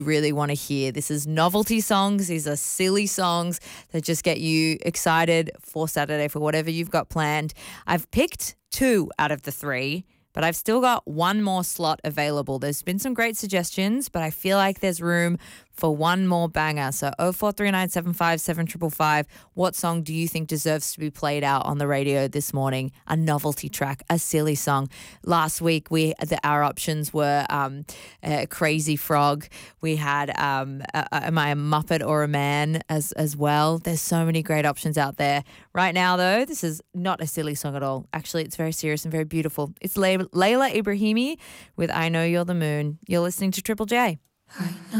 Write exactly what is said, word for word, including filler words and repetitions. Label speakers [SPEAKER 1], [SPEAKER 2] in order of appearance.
[SPEAKER 1] really want to hear. This is novelty songs. These are silly songs that just get you excited for Saturday for whatever you've got planned. I've picked two out of the three, but I've still got one more slot available. There's been some great suggestions, but I feel like there's room for one more banger. So oh four three nine seven five seven five five, what song do you think deserves to be played out on the radio this morning? A novelty track, a silly song. Last week, we the, our options were um, uh, Crazy Frog. We had um, uh, Am I a Muppet or a Man as, as well. There's so many great options out there. Right now, though, this is not a silly song at all. Actually, it's very serious and very beautiful. It's Le- Layla Ibrahimi with I Know You're the Moon. You're listening to Triple J.
[SPEAKER 2] I know